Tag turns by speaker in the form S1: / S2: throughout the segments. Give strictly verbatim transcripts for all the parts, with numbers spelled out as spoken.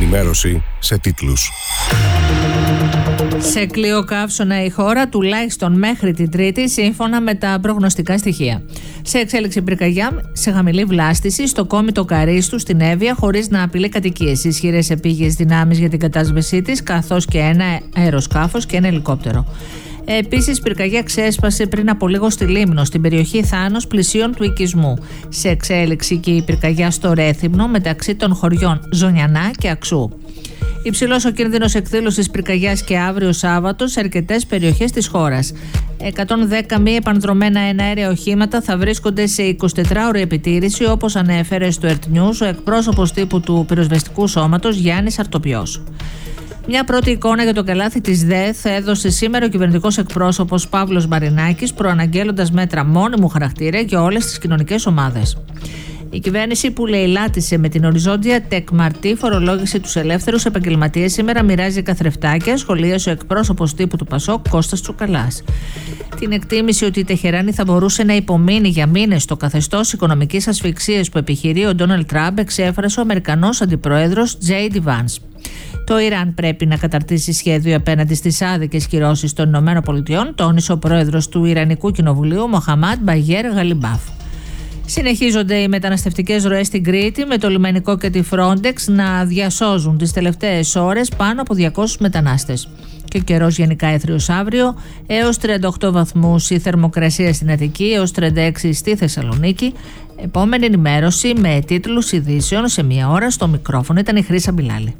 S1: Ενημέρωση σε τίτλους.
S2: Σε κλειό καύσωνα η χώρα τουλάχιστον μέχρι την Τρίτη, σύμφωνα με τα προγνωστικά στοιχεία. Σε εξέλιξη πυρκαγιά, σε χαμηλή βλάστηση, στο κόμιτο Καρίστου στην Εύβοια, χωρίς να απειλεί κατοικίες. Ισχυρές επίγειες δυνάμεις για την κατάσβεσή της, καθώς και ένα αεροσκάφος και ένα ελικόπτερο. Επίσης, πυρκαγιά ξέσπασε πριν από λίγο στη Λίμνο, στην περιοχή Θάνος, πλησίων του οικισμού. Σε εξέλιξη και η πυρκαγιά στο Ρέθυμνο, μεταξύ των χωριών Ζωνιανά και Αξού. Υψηλός ο κίνδυνος εκδήλωσης πυρκαγιάς και αύριο Σάββατο σε αρκετές περιοχές της χώρας. εκατόν δέκα μη επανδρομένα εναέρια οχήματα θα βρίσκονται σε εικοσιτετράωρη επιτήρηση, όπως ανέφερε στο Earth News ο εκπρόσωπος τύπου του πυροσβεστικού σώματος Γιάννης Αρτοπιός. Μια πρώτη εικόνα για το καλάθι της ΔΕΘ έδωσε σήμερα ο κυβερνητικός εκπρόσωπος Παύλος Μαρινάκης, προαναγγέλλοντας μέτρα μόνιμου χαρακτήρα για όλες τις κοινωνικές ομάδες. Η κυβέρνηση, που λαιλάτισε με την οριζόντια τεκμαρτή φορολόγηση τους ελεύθερους επαγγελματίες, σήμερα μοιράζει καθρεφτάκια, σχολίασε ο εκπρόσωπος τύπου του Πασόκ Κώστας Τσουκαλάς. Την εκτίμηση ότι η Τεχεράνη θα μπορούσε να υπομείνει για μήνες στο καθεστώς οικονομικής ασφυξίας που επιχειρεί ο Ντόναλντ Τραμπ εξέφρασε ο Αμερικανός αντιπρόεδρος Τζέι Ντι Βάνς. Το Ιράν πρέπει να καταρτήσει σχέδιο απέναντι στις άδικες κυρώσεις των ΗΠΑ, τόνισε ο πρόεδρος του Ιρανικού Κοινοβουλίου Μοχαμάντ Μπαγέρ Γαλιμπάφ. Συνεχίζονται οι μεταναστευτικές ροές στην Κρήτη, με το λιμενικό και τη Frontex να διασώζουν τις τελευταίες ώρες πάνω από διακόσιους μετανάστες. Και ο καιρός γενικά έθριος αύριο, έως τριάντα οκτώ βαθμούς η θερμοκρασία στην Αττική, έως τριάντα έξι στη Θεσσαλονίκη. Επόμενη ενημέρωση με τίτλους ειδήσεων σε μία ώρα. Στο μικρόφωνο ήταν η Χρύσα Μπιλάλη.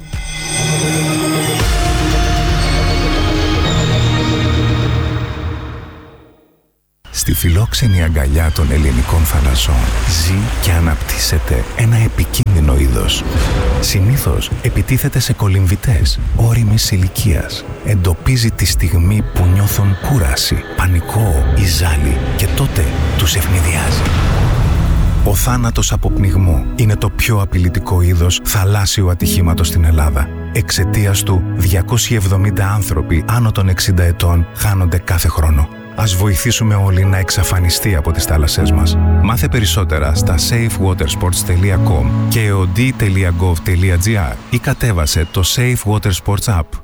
S3: Στη φιλόξενη αγκαλιά των ελληνικών θαλασσών ζει και αναπτύσσεται ένα επικίνδυνο είδος. Συνήθως επιτίθεται σε κολυμβητές ώριμης ηλικίας. Εντοπίζει τη στιγμή που νιώθουν κούραση, πανικό ή ζάλι και τότε τους ευνηδιάζει. Ο θάνατος από πνιγμό είναι το πιο απειλητικό είδος θαλάσσιου ατυχήματος στην Ελλάδα. Εξαιτίας του, διακόσιοι εβδομήντα άνθρωποι άνω των εξήντα ετών χάνονται κάθε χρόνο. Ας βοηθήσουμε όλοι να εξαφανιστεί από τις θάλασσές μας. Μάθε περισσότερα στα safe water sports τελεία com και ο ντι τελεία gov τελεία gr ή κατέβασε το Safe Water Sports App.